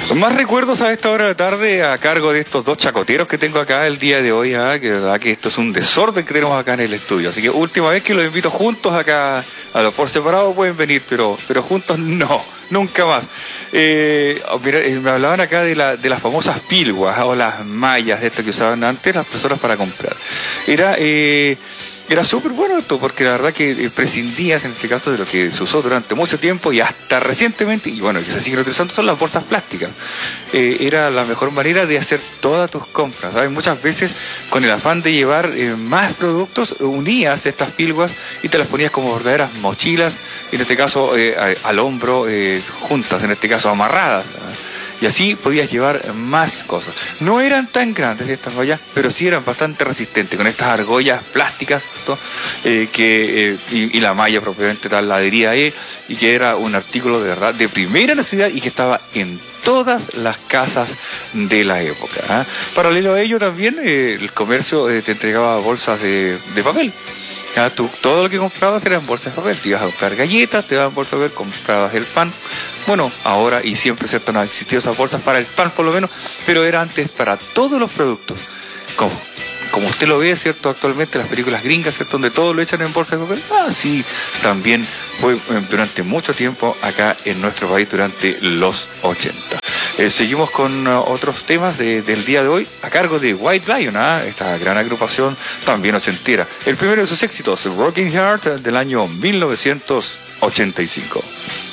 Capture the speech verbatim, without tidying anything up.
Más recuerdos a esta hora de la tarde a cargo de estos dos chacoteros que tengo acá el día de hoy, ¿eh? Que de verdad que esto es un desorden que tenemos acá en el estudio. Así que última vez que los invito juntos acá, a los por separado pueden venir, pero, pero juntos no, nunca más. Eh, mira, me hablaban acá de, la, de las famosas pilguas o las mallas de esto que usaban antes las personas para comprar. Era... Eh, Era súper bueno esto, porque la verdad que prescindías en este caso de lo que se usó durante mucho tiempo y hasta recientemente, y bueno, que se siguen utilizando, son las bolsas plásticas. Eh, era la mejor manera de hacer todas tus compras, ¿sabes? Muchas veces con el afán de llevar eh, más productos, unías estas pilguas y te las ponías como verdaderas mochilas, en este caso eh, al hombro, eh, juntas, en este caso amarradas, ¿sabes? Y así podías llevar más cosas. No eran tan grandes estas ollas, pero sí eran bastante resistentes, con estas argollas plásticas, ¿no? eh, que, eh, y, y la malla propiamente tal, la adhería ahí, y que era un artículo de verdad de primera necesidad y que estaba en todas las casas de la época, ¿eh? Paralelo a ello también, eh, el comercio eh, te entregaba bolsas de, de papel. Ya, tú, todo lo que comprabas era en bolsas de papel. Te ibas a comprar galletas, te daban bolsas de papel, comprabas el pan. Bueno, ahora y siempre, ¿cierto? No han existido esas bolsas para el pan por lo menos, pero era antes para todos los productos. Como, como usted lo ve, ¿cierto? Actualmente las películas gringas, ¿cierto? Donde todo lo echan en bolsas de papel. Ah, sí, también fue eh, durante mucho tiempo acá en nuestro país durante los ochenta. Eh, seguimos con uh, otros temas de, del día de hoy a cargo de White Lion, ¿eh? Esta gran agrupación también ochentera. El primero de sus éxitos, Rocking Heart, del año mil novecientos ochenta y cinco.